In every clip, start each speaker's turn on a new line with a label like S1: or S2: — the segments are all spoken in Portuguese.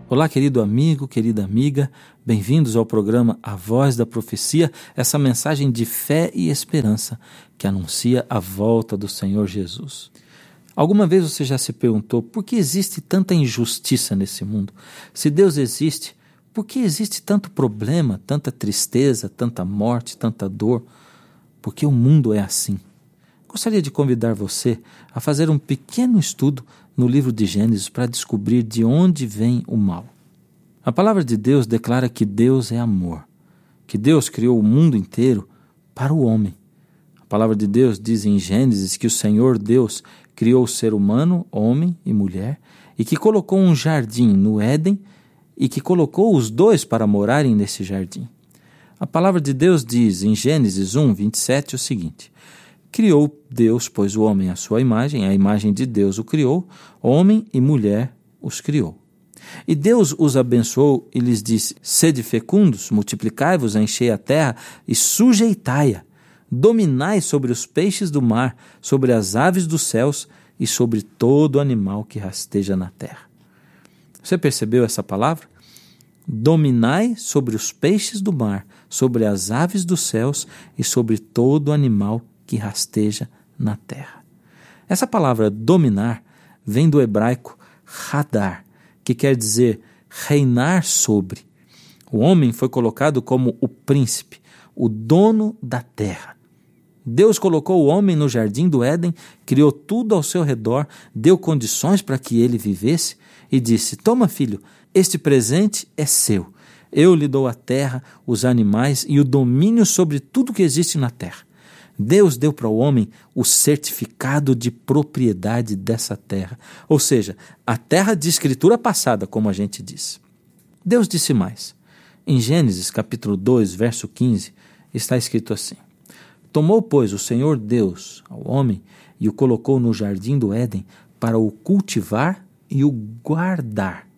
S1: Olá, querido amigo, querida amiga, bem-vindos ao programa A Voz da Profecia, essa mensagem de fé e esperança que anuncia a volta do Senhor Jesus. Alguma vez você já se perguntou por que existe tanta injustiça nesse mundo? Se Deus existe, por que existe tanto problema, tanta tristeza, tanta morte, tanta dor? Porque o mundo é assim. Gostaria de convidar você a fazer um pequeno estudo no livro de Gênesis para descobrir de onde vem o mal. A palavra de Deus declara que Deus é amor, que Deus criou o mundo inteiro para o homem. A palavra de Deus diz em Gênesis que o Senhor Deus criou o ser humano, homem e mulher, e que colocou um jardim no Éden e que colocou os dois para morarem nesse jardim. A palavra de Deus diz em Gênesis 1, 27 o seguinte: criou Deus, pois, o homem à sua imagem, a imagem de Deus o criou, homem e mulher os criou. E Deus os abençoou e lhes disse: sede fecundos, multiplicai-vos, enchei a terra e sujeitai-a, dominai sobre os peixes do mar, sobre as aves dos céus e sobre todo animal que rasteja na terra. Você percebeu essa palavra? Dominai sobre os peixes do mar, sobre as aves dos céus e sobre todo animal que rasteja na terra. Essa palavra dominar vem do hebraico hadar, que quer dizer reinar sobre. O homem foi colocado como o príncipe, o dono da terra. Deus colocou o homem no jardim do Éden, criou tudo ao seu redor, deu condições para que ele vivesse e disse: toma, filho, este presente é seu. Eu lhe dou a terra, os animais e o domínio sobre tudo que existe na terra. Deus deu para o homem o certificado de propriedade dessa terra, ou seja, a terra de escritura passada, como a gente diz. Deus disse mais. Em Gênesis capítulo 2, verso 15, está escrito assim: tomou, pois, o Senhor Deus ao homem e o colocou no jardim do Éden para o cultivar e o guardar.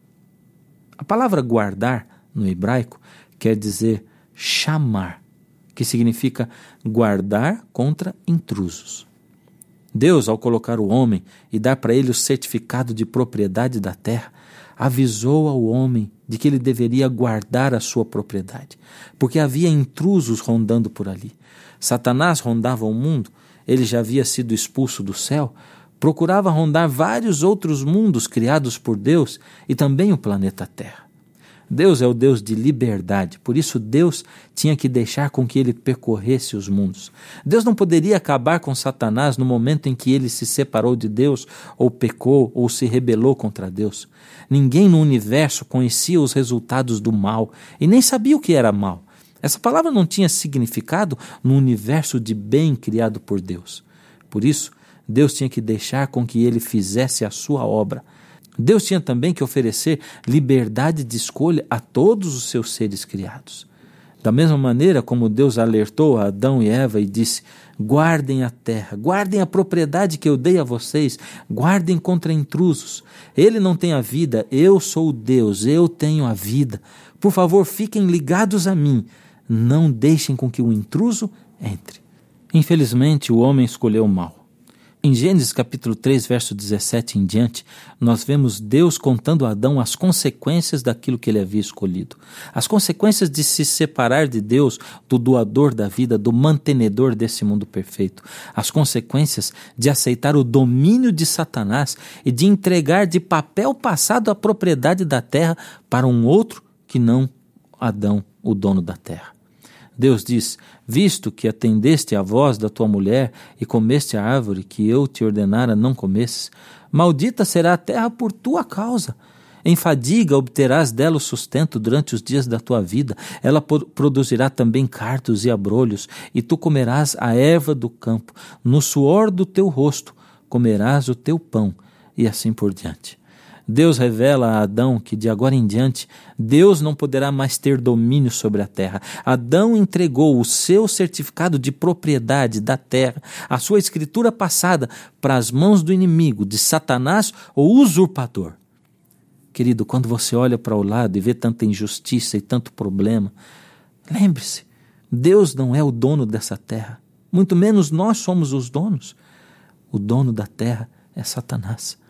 S1: A palavra guardar, no hebraico, quer dizer chamar, que significa guardar contra intrusos. Deus, ao colocar o homem e dar para ele o certificado de propriedade da terra, avisou ao homem de que ele deveria guardar a sua propriedade, porque havia intrusos rondando por ali. Satanás rondava o mundo, ele já havia sido expulso do céu, procurava rondar vários outros mundos criados por Deus e também o planeta Terra. Deus é o Deus de liberdade, por isso Deus tinha que deixar com que ele percorresse os mundos. Deus não poderia acabar com Satanás no momento em que ele se separou de Deus, ou pecou, ou se rebelou contra Deus. Ninguém no universo conhecia os resultados do mal e nem sabia o que era mal. Essa palavra não tinha significado no universo de bem criado por Deus. Por isso, Deus tinha que deixar com que ele fizesse a sua obra. Deus tinha também que oferecer liberdade de escolha a todos os seus seres criados. Da mesma maneira como Deus alertou a Adão e Eva e disse: guardem a terra, guardem a propriedade que eu dei a vocês, guardem contra intrusos. Ele não tem a vida, eu sou o Deus, eu tenho a vida. Por favor, fiquem ligados a mim, não deixem com que o intruso entre. Infelizmente, o homem escolheu o mal. Em Gênesis capítulo 3, verso 17 em diante, nós vemos Deus contando a Adão as consequências daquilo que ele havia escolhido. As consequências de se separar de Deus, do doador da vida, do mantenedor desse mundo perfeito. As consequências de aceitar o domínio de Satanás e de entregar de papel passado a propriedade da terra para um outro que não Adão, o dono da terra. Deus diz: visto que atendeste à voz da tua mulher e comeste a árvore que eu te ordenara não comesses, maldita será a terra por tua causa. Em fadiga obterás dela o sustento durante os dias da tua vida. Ela produzirá também cardos e abrolhos, e tu comerás a erva do campo. No suor do teu rosto comerás o teu pão, e assim por diante. Deus revela a Adão que de agora em diante Deus não poderá mais ter domínio sobre a terra. Adão entregou o seu certificado de propriedade da terra, a sua escritura passada, para as mãos do inimigo, de Satanás, o usurpador. Querido, quando você olha para o lado e vê tanta injustiça e tanto problema, lembre-se, Deus não é o dono dessa terra, muito menos nós somos os donos. O dono da terra é Satanás.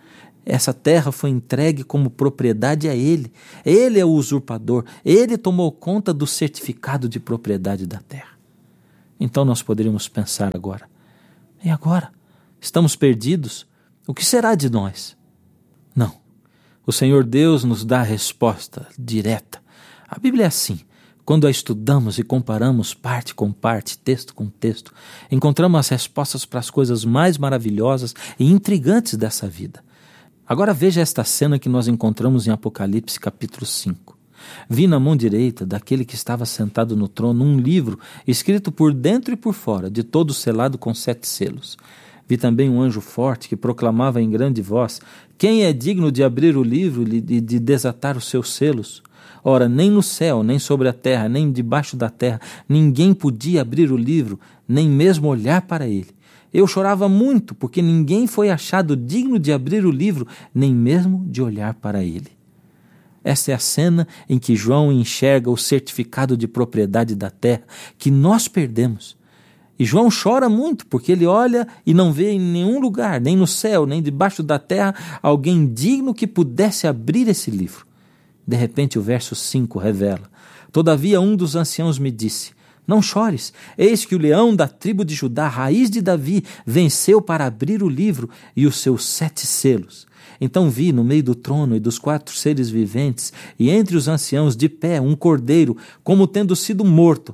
S1: Essa terra foi entregue como propriedade a ele. Ele é o usurpador. Ele tomou conta do certificado de propriedade da terra. Então nós poderíamos pensar agora: e agora? Estamos perdidos? O que será de nós? Não. O Senhor Deus nos dá a resposta direta. A Bíblia é assim. Quando a estudamos e comparamos parte com parte, texto com texto, encontramos as respostas para as coisas mais maravilhosas e intrigantes dessa vida. Agora veja esta cena que nós encontramos em Apocalipse capítulo 5. Vi na mão direita daquele que estava sentado no trono um livro escrito por dentro e por fora, de todo selado com 7 selos. Vi também um anjo forte que proclamava em grande voz: quem é digno de abrir o livro e de desatar os seus selos? Ora, nem no céu, nem sobre a terra, nem debaixo da terra, ninguém podia abrir o livro, nem mesmo olhar para ele. Eu chorava muito, porque ninguém foi achado digno de abrir o livro, nem mesmo de olhar para ele. Essa é a cena em que João enxerga o certificado de propriedade da terra que nós perdemos. E João chora muito, porque ele olha e não vê em nenhum lugar, nem no céu, nem debaixo da terra, alguém digno que pudesse abrir esse livro. De repente o verso 5 revela: todavia um dos anciãos me disse: não chores, eis que o leão da tribo de Judá, raiz de Davi, venceu para abrir o livro e os seus 7 selos. Então vi no meio do trono e dos 4 seres viventes, e entre os anciãos de pé, um cordeiro, como tendo sido morto.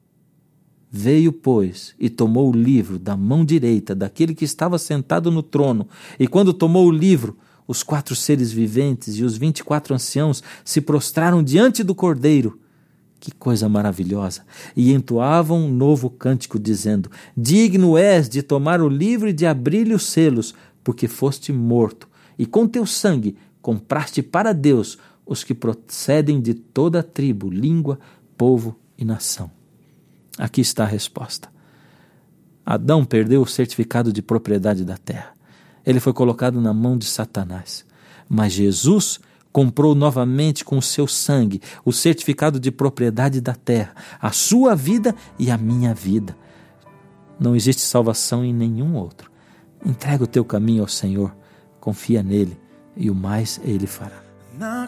S1: Veio, pois, e tomou o livro da mão direita daquele que estava sentado no trono, e quando tomou o livro, os 4 seres viventes e os 24 anciãos se prostraram diante do cordeiro. Que coisa maravilhosa! E entoavam um novo cântico, dizendo: digno és de tomar o livro e de abrir-lhe os selos, porque foste morto, e com teu sangue compraste para Deus os que procedem de toda a tribo, língua, povo e nação. Aqui está a resposta. Adão perdeu o certificado de propriedade da terra. Ele foi colocado na mão de Satanás. Mas Jesus comprou novamente com o seu sangue o certificado de propriedade da terra, a sua vida e a minha vida. Não existe salvação em nenhum outro. Entrega o teu caminho ao Senhor, confia nele e o mais ele fará.